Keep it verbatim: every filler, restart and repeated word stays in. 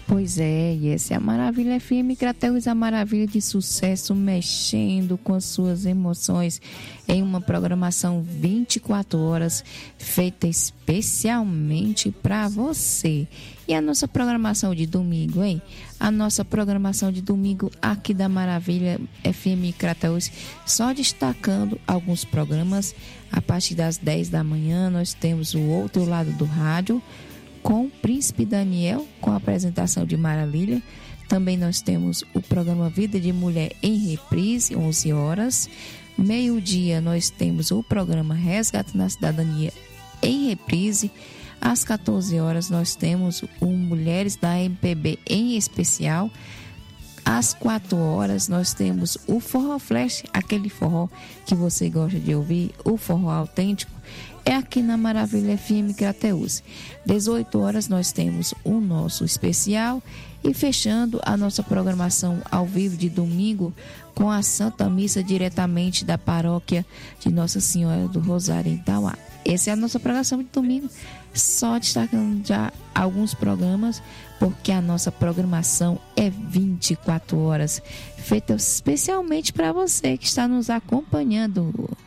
Pois é, e essa é a Maravilha F M, Crateus, a maravilha de sucesso, mexendo com as suas emoções em uma programação vinte e quatro horas, feita especialmente para você. E a nossa programação de domingo, hein? A nossa programação de domingo aqui da Maravilha F M Crateus, só destacando alguns programas. A partir das dez da manhã, nós temos o Outro Lado do Rádio, com o Príncipe Daniel, com a apresentação de Maravilha. Também nós temos o programa Vida de Mulher em Reprise, onze horas. Meio-dia nós temos o programa Resgate na Cidadania em Reprise. Às quatorze horas nós temos o Mulheres da M P B em Especial. Às quatro horas nós temos o Forró Flash, aquele forró que você gosta de ouvir, o forró autêntico. É aqui na Maravilha F M Crateus. dezoito horas nós temos o nosso especial e fechando a nossa programação ao vivo de domingo com a Santa Missa diretamente da paróquia de Nossa Senhora do Rosário em Itauá. Essa é a nossa programação de domingo, só destacando já alguns programas, porque a nossa programação é vinte e quatro horas, feita especialmente para você que está nos acompanhando.